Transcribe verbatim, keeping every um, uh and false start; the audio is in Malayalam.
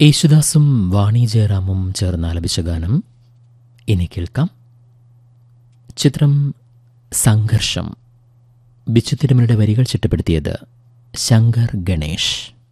യേശുദാസും വാണി ജയറാമും ചേർന്നാലപിച്ച ഗാനം ഇനി കേൾക്കാം. ചിത്രം സംഘർഷം. ബിച്ചു തിരുമലയുടെ വരികൾ ചിട്ടപ്പെടുത്തിയത് ശങ്കർ ഗണേഷ്.